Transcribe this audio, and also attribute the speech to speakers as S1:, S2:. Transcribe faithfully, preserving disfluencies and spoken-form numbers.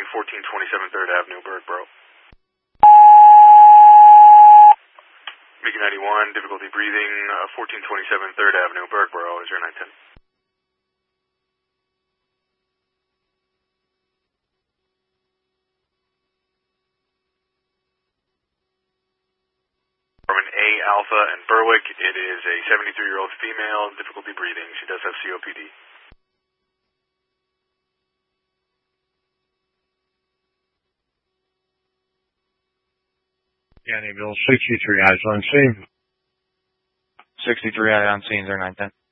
S1: fourteen twenty-seven third Avenue, Bergboro. Mickey ninety-one, difficulty breathing, uh, fourteen twenty-seven third Avenue, Bergboro, zero nine ten. From an A Alpha and Berwick, it is a seventy-three-year-old female, difficulty breathing. She does have C O P D.
S2: Dannyville, sixty-three eyes on scene.
S3: sixty-three eyes on scene, zero nine ten.